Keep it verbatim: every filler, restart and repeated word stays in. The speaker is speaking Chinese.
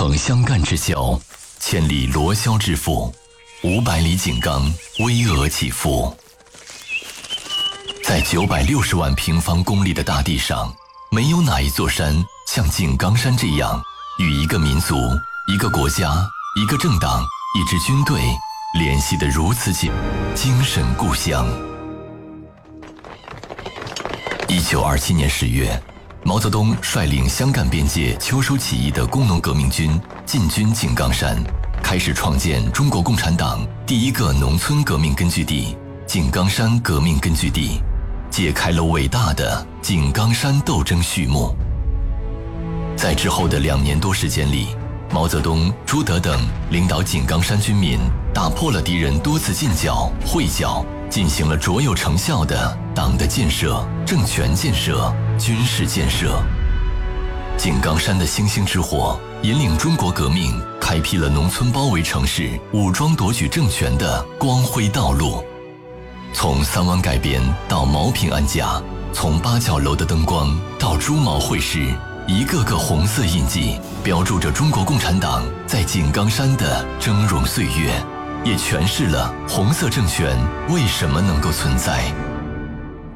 横相干之晓，千里罗霄之腹，五百里井冈巍峨起伏。在九百六十万平方公里的大地上，没有哪一座山像井冈山这样，与一个民族、一个国家、一个政党、一支军队联系得如此紧，精神故乡。一九二七年十月，毛泽东率领湘赣边界秋收起义的工农革命军进军井冈山，开始创建中国共产党第一个农村革命根据地——井冈山革命根据地，揭开了伟大的井冈山斗争序幕。在之后的两年多时间里，毛泽东、朱德等领导井冈山军民，打破了敌人多次进剿、会剿，进行了卓有成效的党的建设、政权建设、军事建设。井冈山的星星之火，引领中国革命开辟了农村包围城市、武装夺取政权的光辉道路。从三湾改编到茅坪安家，从八角楼的灯光到猪毛会师，一个个红色印记标注着中国共产党在井冈山的峥嵘岁月，也诠释了红色政权为什么能够存在。